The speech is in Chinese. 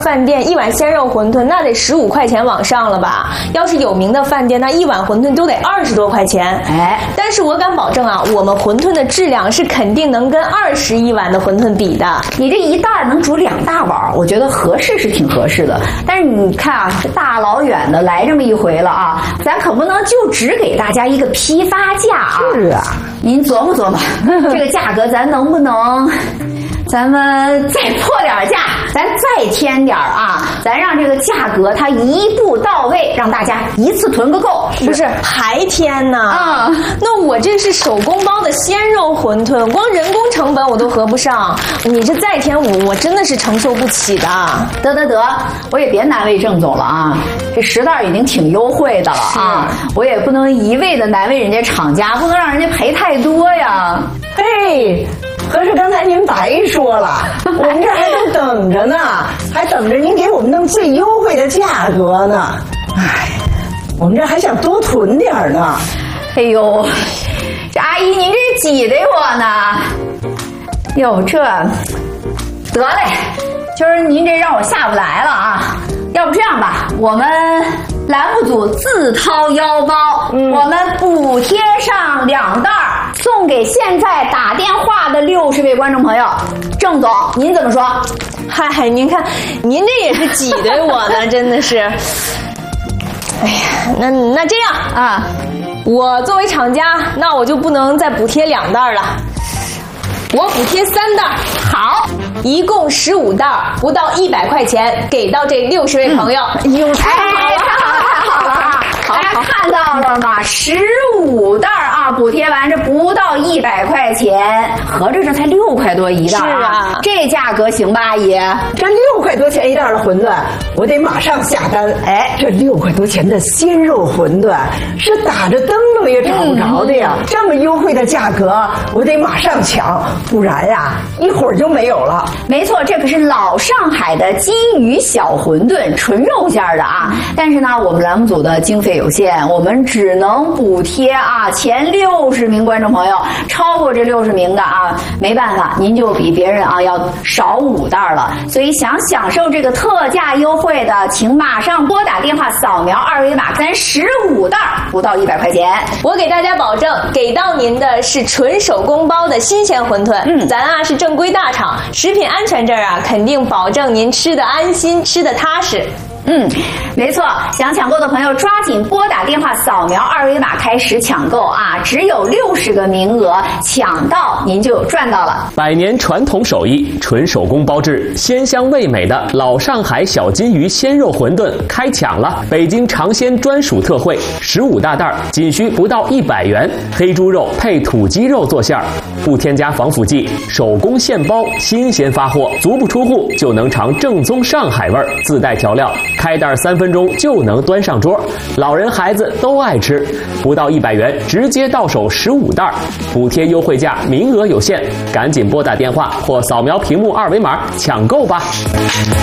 饭店一碗鲜肉馄饨那得15块钱往上了吧？要是有名的饭店，那一碗馄饨都得20多块钱。 哎， 但是我敢保证啊，我们馄饨的质量是肯定能跟21碗的馄饨比的。 你这一袋能煮2大碗，我觉得合适是挺合适的。但是你看啊，大老远的来这么一回了啊，咱可不能就只给大家一个批发价啊。 是啊， 您琢磨琢磨，这个价格咱能不能？咱们再破点价，咱再添点啊！咱让这个价格它一步到位，让大家一次囤个够。 不是还添呢？ 啊， 那我这是手工包的鲜肉馄饨，光人工成本我都合不上。你这再添我真的是承受不起的。 得，我也别难为郑总了啊！这10袋已经挺优惠的了啊，我也不能一味的难为人家厂家，不能让人家赔太多呀。 嘿。可是刚才您白说了，我们这还都等着呢，还等着您给我们弄最优惠的价格呢。哎，我们这还想多囤点呢。 哎呦，这阿姨您这挤得我呢。哟，这得嘞，今儿您这让我下不来了啊。要不这样吧，我们栏目组自掏腰包，我们补贴上2袋，送给现在打电话的60位观众朋友。郑总，您怎么说？ 嗨，您看，您这也是挤兑我呢，真的是。哎呀，那这样啊， 我作为厂家，那我就不能再补贴2袋了，我补贴3袋。 好， 一共15袋，不到100块钱，给到这60位朋友。 太好了啊！大家看到了吗？15袋啊，补贴完这不到100块钱，合着这才6块多一袋啊！ 是啊， 这价格行吧，阿姨？ 这6块多钱一袋的馄饨，我得马上下单。哎，这6块多钱的鲜肉馄饨是打着灯笼也找不着的呀！这么优惠的价格，我得马上抢，不然呀，一会儿就没有了。 没错，这可是老上海的金鱼小馄饨，纯肉馅的啊！但是呢，我们栏目组的经费有限，我们只能补贴啊前60名观众朋友，超过这60名的啊，没办法，您就比别人啊要少5袋了。所以想享受这个特价优惠的，请马上拨打电话扫描2维码，咱15袋不到100块钱。 我给大家保证，给到您的是纯手工包的新鲜馄饨。咱啊是正规大厂，食品安全这儿啊肯定保证您吃得安心，吃得踏实。 没错，想抢购的朋友抓紧拨打电话扫描2维码开始抢购啊！只有60个名额，抢到您就赚到了。 100年传统手艺，纯手工包制，鲜香味美的老上海小金鱼鲜肉馄饨开抢了！北京尝鲜专属特惠，15大袋，仅需不到100元，黑猪肉配土鸡肉做馅儿，不添加防腐剂，手工现包，新鲜发货，足不出户就能尝正宗上海味儿，自带调料。开袋3分钟就能端上桌，老人孩子都爱吃，不到100元直接到手15袋，补贴优惠价，名额有限，赶紧拨打电话或扫描屏幕2维码抢购吧。